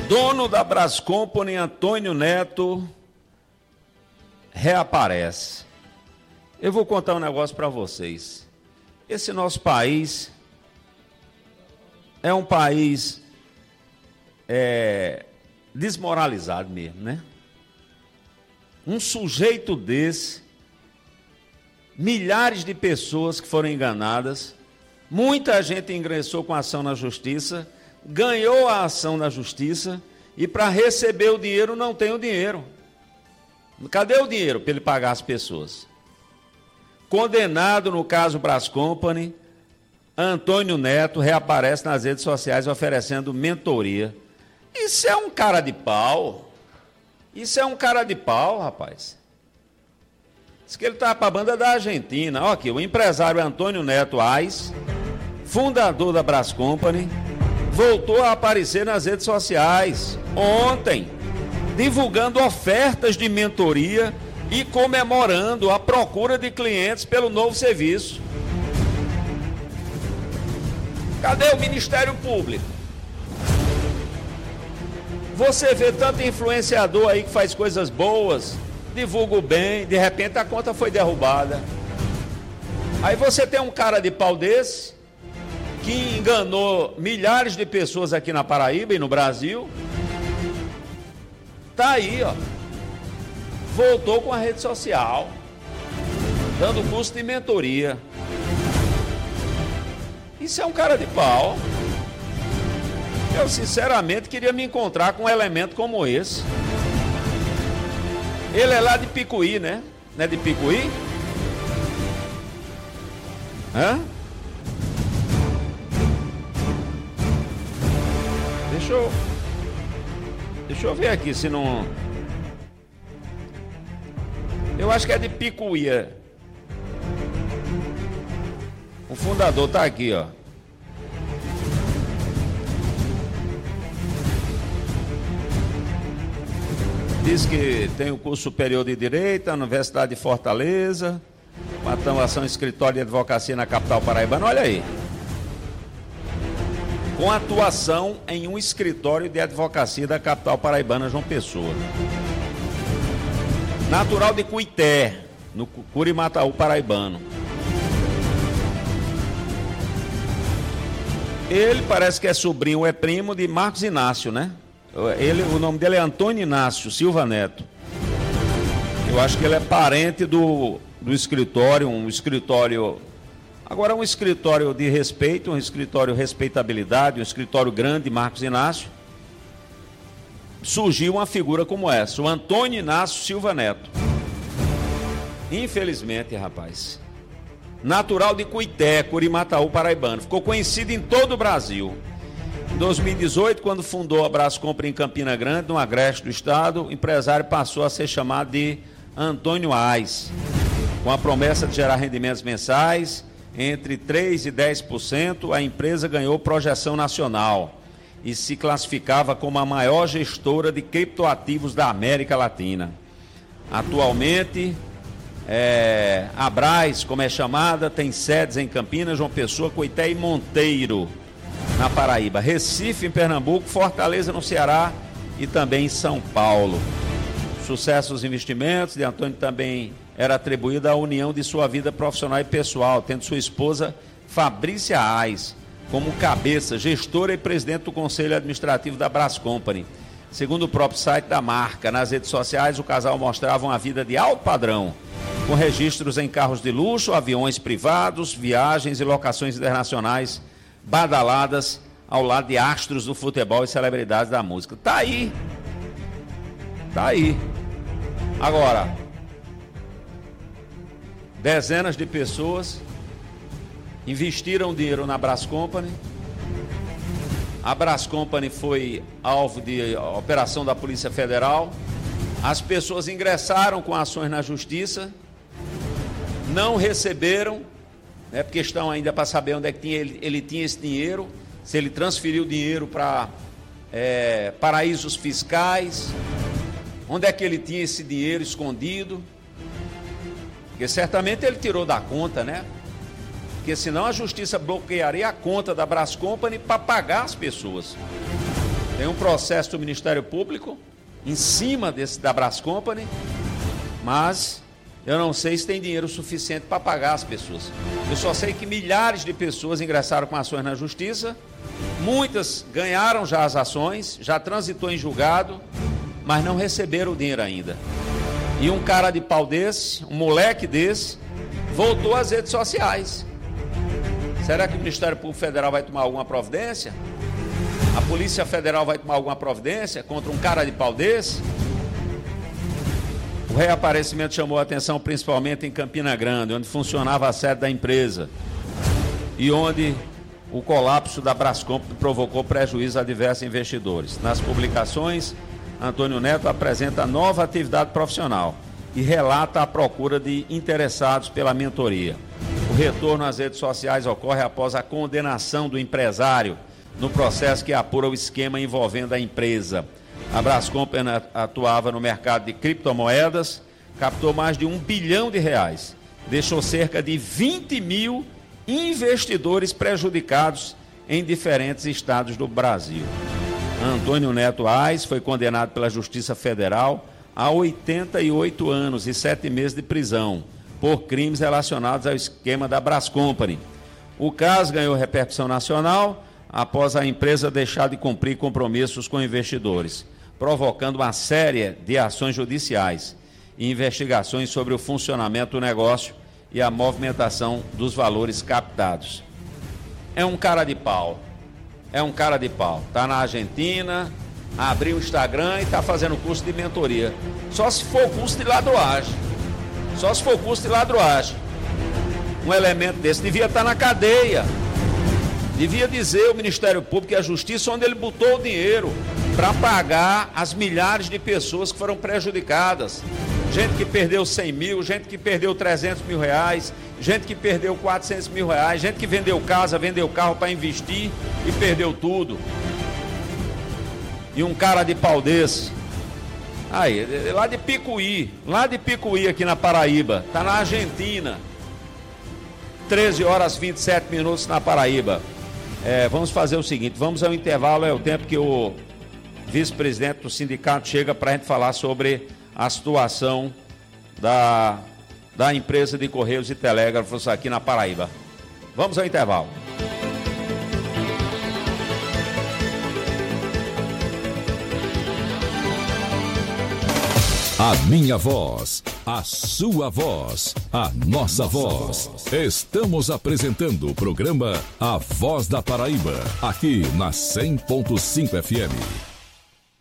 Dono da Brás Company, Antônio Neto, reaparece. Eu vou contar um negócio para vocês. Esse nosso país é um país desmoralizado mesmo, né? Um sujeito desse, milhares de pessoas que foram enganadas, muita gente ingressou com ação na justiça, ganhou a ação na justiça e para receber o dinheiro não tem o dinheiro. Cadê o dinheiro para ele pagar as pessoas? Condenado no caso Brás Company, Antônio Neto reaparece nas redes sociais oferecendo mentoria. Isso é um cara de pau. Isso é um cara de pau, rapaz. Diz que ele está para a banda da Argentina. Olha aqui, o empresário Antônio Neto Ais, fundador da Brás Company, voltou a aparecer nas redes sociais ontem, divulgando ofertas de mentoria e comemorando a procura de clientes pelo novo serviço. Cadê o Ministério Público? Você vê tanto influenciador aí que faz coisas boas, divulga o bem, de repente a conta foi derrubada. Aí você tem um cara de pau desse, que enganou milhares de pessoas aqui na Paraíba e no Brasil. Tá aí, ó. Voltou com a rede social, dando curso de mentoria. Isso é um cara de pau. Eu, sinceramente, queria me encontrar com um elemento como esse. Ele é lá de Picuí, né? Não é de Picuí? Hã? Deixa eu ver aqui se não... Eu acho que é de Picuí. O fundador tá aqui, ó. Diz que tem o curso superior de Direito, na Universidade de Fortaleza, com atuação em escritório de advocacia na capital paraibana. Olha aí. Com atuação em um escritório de advocacia da capital paraibana, João Pessoa. Natural de Cuité, no Curimataú paraibano. Ele parece que é sobrinho, é primo de Marcos Inácio, né? O nome dele é Antônio Inácio Silva Neto. Eu acho que ele é parente do escritório, um escritório... Agora, um escritório de respeito, um escritório respeitabilidade, um escritório grande, Marcos Inácio. Surgiu uma figura como essa, o Antônio Inácio Silva Neto. Infelizmente, rapaz. Natural de Cuité, Curimataú paraibano. Ficou conhecido em todo o Brasil. Em 2018, quando fundou a Brás Company em Campina Grande, no agreste do estado, o empresário passou a ser chamado de Antônio Ais, com a promessa de gerar rendimentos mensais entre 3% e 10%. A empresa ganhou projeção nacional e se classificava como a maior gestora de criptoativos da América Latina. Atualmente, a Brás, como é chamada, tem sedes em Campinas, João Pessoa, Cuité e Monteiro, na Paraíba, Recife, em Pernambuco, Fortaleza, no Ceará e também em São Paulo. Sucesso dos investimentos de Antônio também era atribuído à união de sua vida profissional e pessoal, tendo sua esposa Fabrícia Ais como cabeça, gestora e presidente do Conselho Administrativo da Brás Company. Segundo o próprio site da marca, nas redes sociais o casal mostrava uma vida de alto padrão, com registros em carros de luxo, aviões privados, viagens e locações internacionais badaladas ao lado de astros do futebol e celebridades da música. Tá aí. Tá aí. Agora, dezenas de pessoas investiram dinheiro na Brás Company. A Brás Company foi alvo de operação da Polícia Federal. As pessoas ingressaram com ações na justiça, não receberam, né, porque estão ainda para saber onde é que ele tinha esse dinheiro, se ele transferiu dinheiro para paraísos fiscais, onde é que ele tinha esse dinheiro escondido, porque certamente ele tirou da conta, né? Porque senão a justiça bloquearia a conta da Brás Company para pagar as pessoas. Tem um processo do Ministério Público em cima da Brás Company, mas eu não sei se tem dinheiro suficiente para pagar as pessoas. Eu só sei que milhares de pessoas ingressaram com ações na Justiça, muitas ganharam já as ações, já transitou em julgado, mas não receberam o dinheiro ainda. E um cara de pau desse, um moleque desse, voltou às redes sociais. Será que o Ministério Público Federal vai tomar alguma providência? A Polícia Federal vai tomar alguma providência contra um cara de pau desse? O reaparecimento chamou a atenção principalmente em Campina Grande, onde funcionava a sede da empresa e onde o colapso da Brás Company provocou prejuízo a diversos investidores. Nas publicações, Antônio Neto apresenta nova atividade profissional e relata a procura de interessados pela mentoria. O retorno às redes sociais ocorre após a condenação do empresário no processo que apura o esquema envolvendo a empresa. A Brás Company atuava no mercado de criptomoedas, captou mais de R$1 bilhão, deixou cerca de 20 mil investidores prejudicados em diferentes estados do Brasil. Antônio Neto Ais foi condenado pela Justiça Federal a 88 anos e 7 meses de prisão por crimes relacionados ao esquema da Brás Company. O caso ganhou repercussão nacional após a empresa deixar de cumprir compromissos com investidores, provocando uma série de ações judiciais e investigações sobre o funcionamento do negócio e a movimentação dos valores captados. É um cara de pau. Está na Argentina, abriu o Instagram e está fazendo curso de mentoria. Só se for curso de ladroagem. Um elemento desse devia estar na cadeia. Devia dizer o Ministério Público e a Justiça onde ele botou o dinheiro para pagar as milhares de pessoas que foram prejudicadas. Gente que perdeu 100 mil, gente que perdeu 300 mil reais, gente que perdeu 400 mil reais, gente que vendeu casa, vendeu carro para investir e perdeu tudo. E um cara de pau desse, aí, lá de Picuí aqui na Paraíba, tá na Argentina, 13h27 na Paraíba. Vamos fazer o seguinte, vamos ao intervalo, é o tempo que o vice-presidente do sindicato chega para a gente falar sobre a situação da empresa de Correios e Telégrafos aqui na Paraíba. Vamos ao intervalo. A minha voz, a sua voz, a nossa voz. Estamos apresentando o programa A Voz da Paraíba, aqui na 100.5 FM.